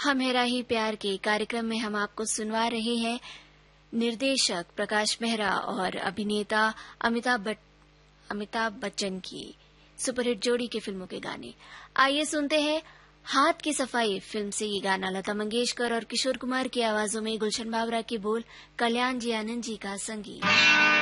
हम है राही प्यार के कार्यक्रम में हम आपको सुनवा रहे हैं निर्देशक प्रकाश मेहरा और अभिनेता अमिताभ बच्चन की सुपरहिट जोड़ी के फिल्मों के गाने। आइए सुनते हैं हाथ की सफाई फिल्म से ये गाना। लता मंगेशकर और किशोर कुमार की आवाजों में, गुलशन बाबरा के बोल, कल्याण जी आनंद जी का संगीत।